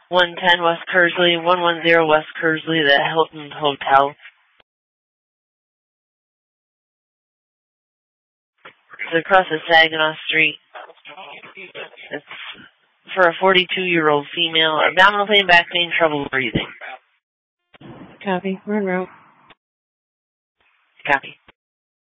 110 West Kersley, 110 West Kersley, the Hilton Hotel. It's across the Saginaw Street. It's for a 42-year-old female. Abdominal pain, back pain, trouble breathing. Copy. We're en route. Copy.